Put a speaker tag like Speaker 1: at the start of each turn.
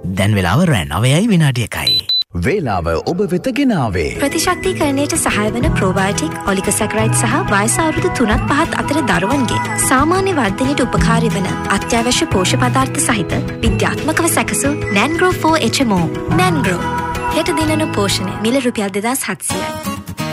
Speaker 1: දැන් වෙලාව රෑ 9:01.
Speaker 2: වේලාව ඔබ වෙත ගෙනාවේ
Speaker 3: ප්‍රතිශක්තිකරණයට සහාය වන ප්‍රෝබයෝටික් ඔලිගොසැකරයිඩ් සහ වයස අවුරුදු 3-5 අතර දරුවන්ගේ සාමාන්‍ය වර්ධනයට උපකාරී වන අත්‍යවශ්‍ය පෝෂ්‍ය පදාර්ථ සහිත විද්‍යාත්මකව සැකසූ නැන්ග්‍රෝ 4 HMO. නැන්ග්‍රෝ හෙට දිනන පෝෂණය මිල රුපියල් 2700යි.